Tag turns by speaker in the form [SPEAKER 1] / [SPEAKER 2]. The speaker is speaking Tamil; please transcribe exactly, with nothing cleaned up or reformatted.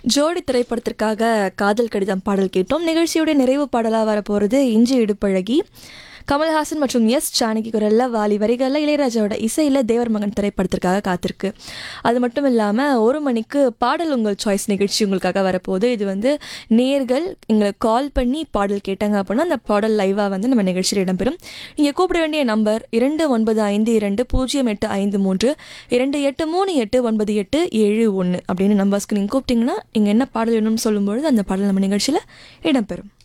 [SPEAKER 1] ஜோடி திரைப்படத்திற்காக காதல் கடிதம் பாடல் கேட்டோம். நிகழ்ச்சியுடைய நிறைவு பாடலாக வரப்போகிறது இஞ்சி இடுப்பழகி. கமல்ஹாசன் மற்றும் எஸ் ஜானகி குரல்ல, வாலி வரிகளில், இளையராஜாவோட இசையில் தேவர் மகன் திரைப்படத்திற்காக காத்திருக்கு. அது மட்டும் இல்லாமல் ஒரு மணிக்கு பாடல் உங்கள் சாய்ஸ் நிகழ்ச்சி உங்களுக்காக வரப்போகுது. இது வந்து நேர்கள் எங்களுக்கு கால் பண்ணி பாடல் கேட்டாங்க அப்படின்னா அந்த பாடல் லைவாக வந்து நம்ம நிகழ்ச்சியில் இடம்பெறும். நீங்கள் கூப்பிட வேண்டிய நம்பர் இரண்டு ஒன்பது ஐந்து இரண்டு பூஜ்ஜியம் எட்டு ஐந்து மூன்று இரண்டு எட்டு மூணு எட்டு ஒன்பது எட்டு ஏழு ஒன்று அப்படின்னு நம்பர்ஸ்க்கு நீங்கள் கூப்பிட்டிங்கன்னா நீங்கள் என்ன பாடல் வேணும்னு சொல்லும்பொழுது அந்த பாடல் நம்ம நிகழ்ச்சியில் இடம்பெறும்.